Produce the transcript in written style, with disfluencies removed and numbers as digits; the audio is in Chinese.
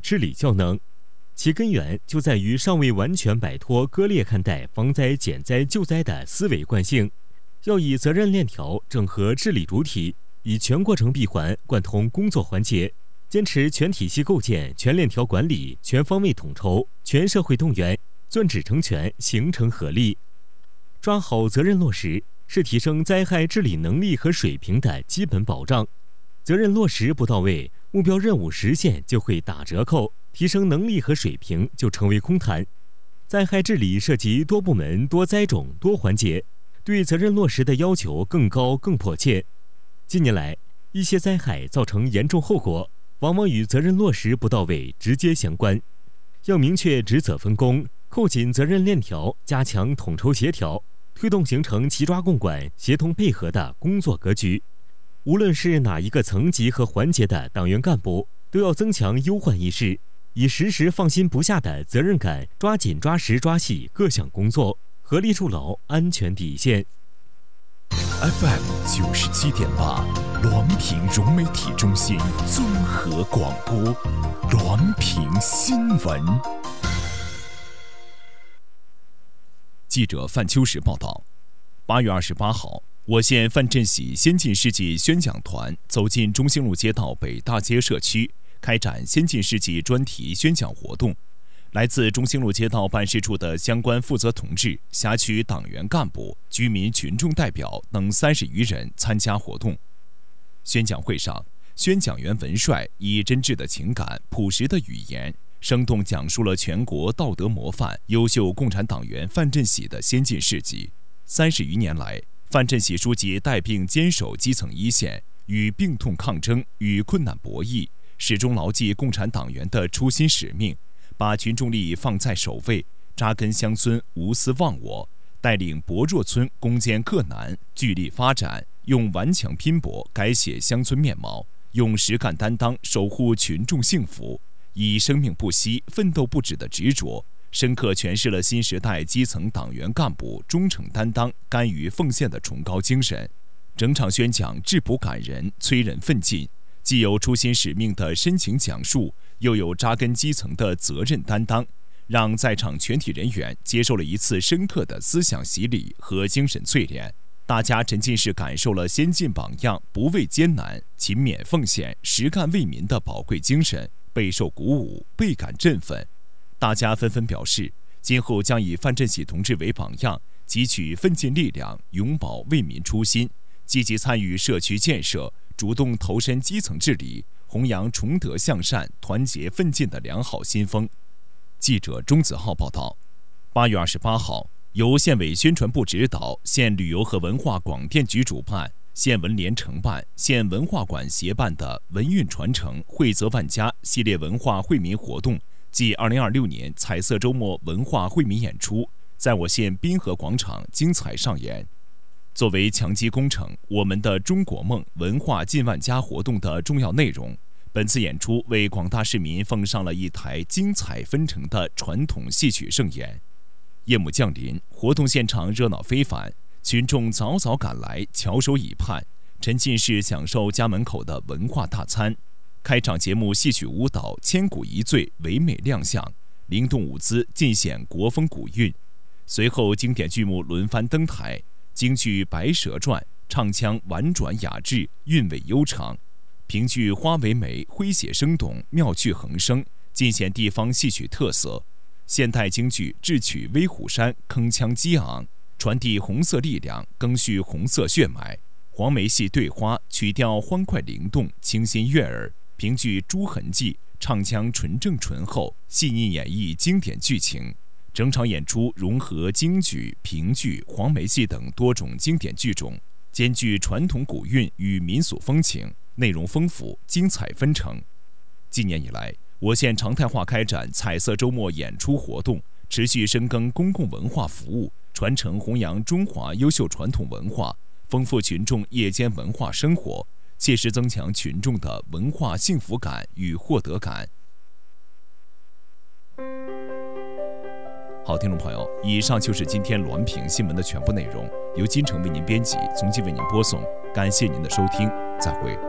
治理效能。其根源就在于尚未完全摆脱割裂看待防灾减灾救灾的思维惯性，要以责任链条整合治理主体，以全过程闭环贯通工作环节，坚持全体系构建、全链条管理、全方位统筹、全社会动员，攥指成拳，形成合力。抓好责任落实，是提升灾害治理能力和水平的基本保障。责任落实不到位，目标任务实现就会打折扣，提升能力和水平就成为空谈。灾害治理涉及多部门、多灾种、多环节，对责任落实的要求更高更迫切。近年来，一些灾害造成严重后果，往往与责任落实不到位直接相关。要明确职责分工，扣紧责任链条，加强统筹协调，推动形成齐抓共管、协同配合的工作格局。无论是哪一个层级和环节的党员干部，都要增强忧患意识，以时时放心不下的责任感，抓紧抓实抓细各项工作，合力筑牢安全底线。 FM 97.8，滦平融媒体中心综合广播，滦平新闻。记者范秋实报道，8月28号。我县范镇喜先进事迹宣讲团走进中兴路街道北大街社区，开展先进事迹专题宣讲活动。来自中兴路街道办事处的相关负责同志、辖区党员干部、居民群众代表等30余人参加活动。宣讲会上，宣讲员文帅以真挚的情感、朴实的语言，生动讲述了全国道德模范、优秀共产党员范镇喜的先进事迹。30余年来，范镇喜书记带病坚守基层一线，与病痛抗争，与困难博弈，始终牢记共产党员的初心使命，把群众利益放在首位，扎根乡村，无私忘我，带领薄弱村攻坚克难，聚力发展，用顽强拼搏改写乡村面貌，用实干担当守护群众幸福，以生命不息、奋斗不止的执着，深刻诠释了新时代基层党员干部忠诚担当、甘于奉献的崇高精神。整场宣讲质朴感人、催人奋进，既有初心使命的深情讲述，又有扎根基层的责任担当，让在场全体人员接受了一次深刻的思想洗礼和精神淬炼。大家沉浸式感受了先进榜样不畏艰难、勤勉奉献、实干为民的宝贵精神，备受鼓舞，倍感振奋。大家纷纷表示，今后将以范镇喜同志为榜样，汲取奋进力量，永葆为民初心，积极参与社区建设，主动投身基层治理，弘扬崇德向善、团结奋进的良好新风。记者钟子浩报道，8月28号，由县委宣传部指导，县旅游和文化广电局主办，县文联承办，县文化馆协办的文运传承、惠泽万家系列文化惠民活动暨2026年彩色周末文化惠民演出在我县滨河广场精彩上演。作为强基工程我们的中国梦文化近万家活动的重要内容，本次演出为广大市民奉上了一台精彩纷呈的传统戏曲盛演。夜幕降临，活动现场热闹非凡，群众早早赶来，翘首以盼，沉浸式享受家门口的文化大餐。开场节目戏曲舞蹈千古一醉唯美亮相，灵动舞姿尽显国风古韵。随后经典剧目轮番登台，京剧《白蛇传》唱腔婉转雅致，韵味悠长；评剧《花为媒》诙谐生动，妙趣横生，尽显地方戏曲特色。现代京剧《智取威虎山》铿锵激昂，传递红色力量，更续红色血脉。黄梅戏对花曲调欢快灵动，清新悦耳。评剧《朱痕记》唱腔纯正醇厚，细腻演绎经典剧情。整场演出融合京剧、评剧、黄梅戏等多种经典剧种，兼具传统古韵与民俗风情，内容丰富，精彩纷呈。今年以来，我县常态化开展彩色周末演出活动，持续深耕公共文化服务，传承弘扬中华优秀传统文化，丰富群众夜间文化生活，切实增强群众的文化幸福感与获得感。好，听众朋友，以上就是今天滦平新闻的全部内容，由金城为您编辑，从今为您播送，感谢您的收听，再会。